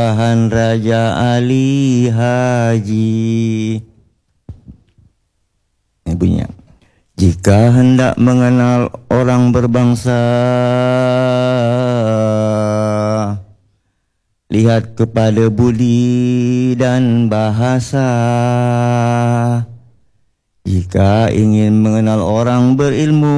Nikahan Raja Ali Haji. Ini bunyinya. Jika hendak mengenal orang berbangsa, lihat kepada budi dan bahasa. Jika ingin mengenal orang berilmu,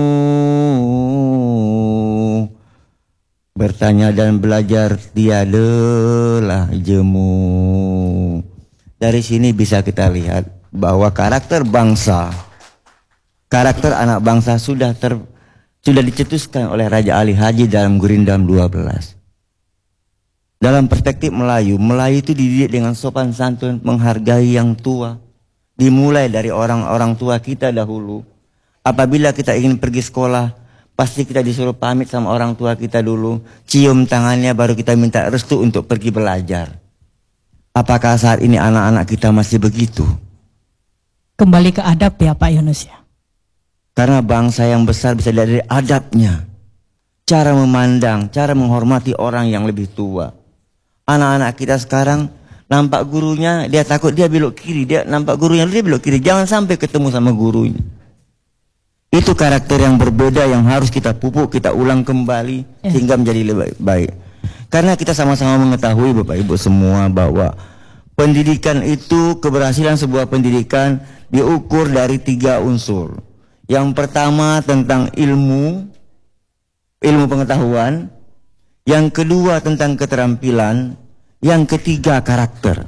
bertanya dan belajar tiadalah jemu. Dari sini bisa kita lihat bahwa karakter bangsa, karakter anak bangsa sudah dicetuskan oleh Raja Ali Haji dalam Gurindam 12. Dalam perspektif Melayu, Melayu itu dididik dengan sopan santun, menghargai yang tua. Dimulai dari orang-orang tua kita dahulu. Apabila kita ingin pergi sekolah, pasti kita disuruh pamit sama orang tua kita dulu. Cium tangannya baru kita minta restu untuk pergi belajar. Apakah saat ini anak-anak kita masih begitu? Kembali ke adab ya Pak Yunus ya. Karena bangsa yang besar bisa dilihat dari adabnya. Cara memandang, cara menghormati orang yang lebih tua. Anak-anak kita sekarang nampak gurunya, dia takut dia belok kiri, dia nampak gurunya dia belok kiri, jangan sampai ketemu sama gurunya. Itu karakter yang berbeda yang harus kita pupuk, kita ulang kembali sehingga menjadi lebih baik. Karena kita sama-sama mengetahui Bapak Ibu semua bahwa pendidikan itu, keberhasilan sebuah pendidikan diukur dari 3 unsur. Yang pertama tentang ilmu pengetahuan. Yang kedua tentang keterampilan, yang ketiga karakter.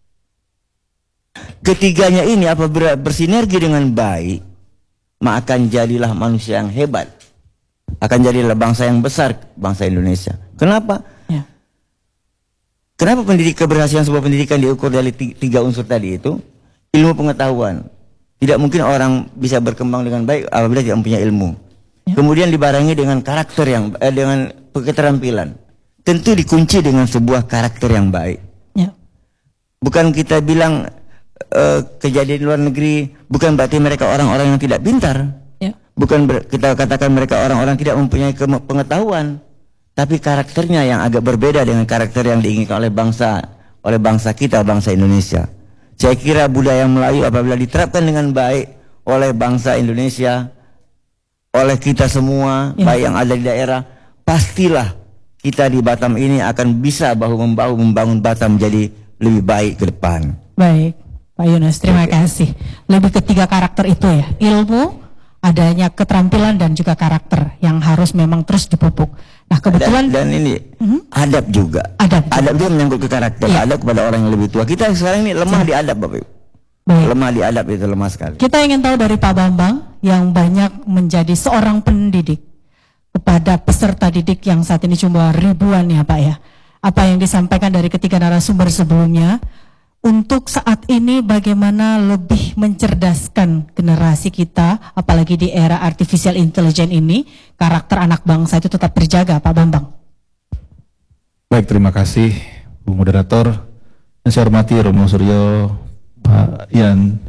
Ketiganya ini apabila bersinergi dengan baik, maka akan jadilah manusia yang hebat. Akan jadilah bangsa yang besar, bangsa Indonesia. Kenapa? Ya. Kenapa keberhasilan sebuah pendidikan diukur dari 3 unsur tadi itu? Ilmu pengetahuan. Tidak mungkin orang bisa berkembang dengan baik apabila tidak mempunyai ilmu. Ya. Kemudian dibarengi dengan karakter dengan keterampilan. Tentu dikunci dengan sebuah karakter yang baik. Ya. Bukan kita bilang kejadian luar negeri bukan berarti mereka orang-orang yang tidak pintar. Ya. Bukan kita katakan mereka orang-orang tidak mempunyai pengetahuan. Tapi karakternya yang agak berbeda dengan karakter yang diinginkan oleh bangsa kita, bangsa Indonesia. Saya kira budaya Melayu apabila diterapkan dengan baik oleh bangsa Indonesia, oleh kita semua, baik yang ada di daerah, pastilah kita di Batam ini akan bisa bahu-membahu membangun Batam menjadi lebih baik ke depan. Baik, Pak Yunus, terima kasih. Lebih ke 3 karakter itu ya, ilmu, adanya keterampilan dan juga karakter yang harus memang terus dipupuk. Nah kebetulan dan ini adab juga. Adab dia menyangkut ke karakter, adab kepada orang yang lebih tua. Kita sekarang ini lemah di adab Bapak Ibu. Lemah di adab itu lemah sekali. Kita ingin tahu dari Pak Bambang yang banyak menjadi seorang pendidik kepada peserta didik yang saat ini cuma ribuan ya Pak ya. Apa yang disampaikan dari ketiga narasumber sebelumnya untuk saat ini bagaimana lebih mencerdaskan generasi kita apalagi di era artificial intelligence ini karakter anak bangsa itu tetap terjaga Pak Bambang. Baik, terima kasih Bu Moderator. Yang saya hormati Romo Suryo, Pak Ian,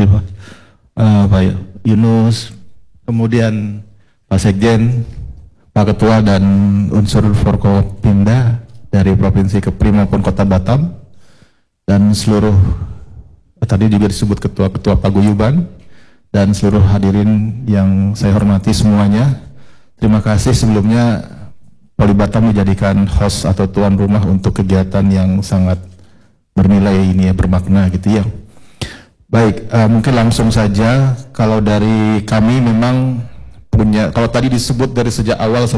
Pak Yunus, kemudian Pak Sekjen, Pak Ketua dan unsur Forkopimda dari Provinsi Kepri maupun Kota Batam, dan seluruh tadi juga disebut ketua-ketua paguyuban dan seluruh hadirin yang saya hormati semuanya. Terima kasih sebelumnya Poli Batam menjadikan host atau tuan rumah untuk kegiatan yang sangat bernilai ini ya, bermakna gitu ya. Baik, mungkin langsung saja. Kalau dari kami memang punya, kalau tadi disebut dari sejak awal